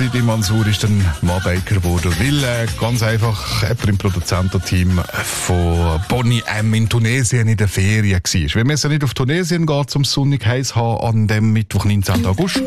Sidi Mansour ist dann Mann-Baker geworden, weil ganz einfach jemand im Produzententeam von Bonnie M in Tunesien in der Ferien war. Wir müssen nicht auf Tunesien gehen, um es sonnig heiß haben an dem Mittwoch, 19. August.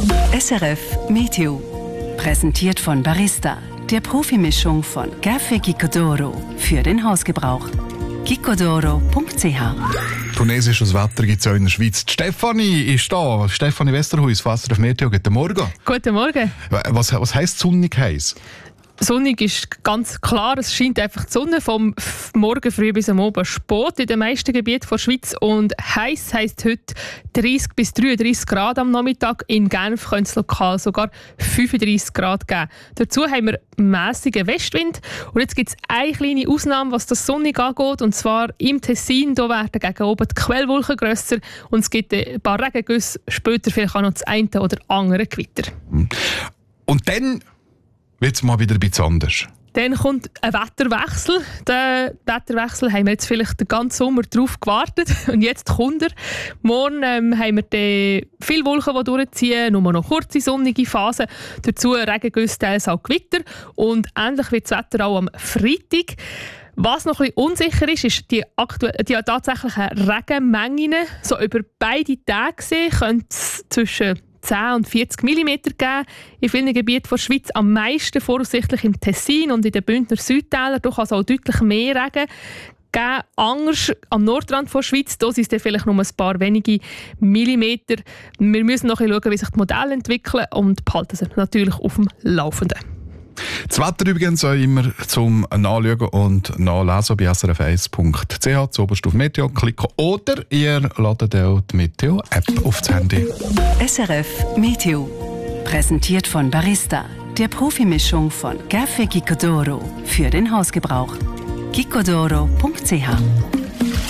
SRF Meteo. Präsentiert von Barista, der Profimischung von Café Gicodoro für den Hausgebrauch. gicodoro.ch. Tunesisches Wetter gibt es auch in der Schweiz. Die Stefanie ist da. Stefanie Westerhuis, SRF Meteo. Guten Morgen. Guten Morgen. Was heisst sonnig heiß? Sonnig ist ganz klar, es scheint einfach die Sonne vom Morgen früh bis am Abend spät in den meisten Gebieten der Schweiz. Und heiß heisst heute 30 bis 33 Grad am Nachmittag. In Genf könnte es lokal sogar 35 Grad geben. Dazu haben wir mäßigen Westwind. Und jetzt gibt es eine kleine Ausnahme, was das Sonnig angeht. Und zwar im Tessin. Da werden gegen oben die Quellwolken grösser. Und es gibt ein paar Regengüsse. Später vielleicht auch noch das eine oder andere Gewitter. Und dann wird es mal wieder ein bisschen anders. Dann kommt ein Wetterwechsel. Den Wetterwechsel haben wir jetzt vielleicht den ganzen Sommer darauf gewartet. Und jetzt kommt er. Morgen haben wir viele Wolken, die durchziehen, nur noch kurze sonnige Phasen. Dazu Regengüsse, teils auch Gewitter. Und ähnlich wird das Wetter auch am Freitag. Was noch ein bisschen unsicher ist, ist die tatsächlichen Regenmengen. So über beide Tage gesehen könnte es zwischen 10 und 40 mm geben. In vielen Gebieten der Schweiz am meisten voraussichtlich im Tessin und in den Bündner Südtälern durchaus auch deutlich mehr Regen. Anders am Nordrand der Schweiz, da sind es vielleicht nur ein paar wenige Millimeter. Wir müssen noch ein bisschen schauen, wie sich die Modelle entwickeln und behalten sie natürlich auf dem Laufenden. Das Wetter übrigens auch immer zum Nachschauen und Nachlesen bei srf1.ch, zuoberst auf Meteo klicken oder ihr ladet auch die Meteo-App aufs Handy. SRF Meteo. Präsentiert von Barista, der Profimischung von Café Gicodoro für den Hausgebrauch. gicodoro.ch